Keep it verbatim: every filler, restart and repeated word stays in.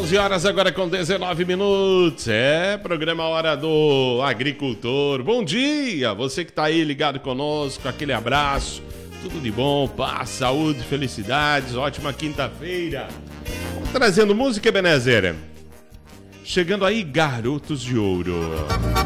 onze horas agora com dezenove minutos. É, programa Hora do Agricultor. Bom dia, você que tá aí ligado conosco, aquele abraço. Tudo de bom, paz, saúde, felicidades, ótima quinta-feira. Trazendo música, Ebenezer. Chegando aí, Garotos de Ouro.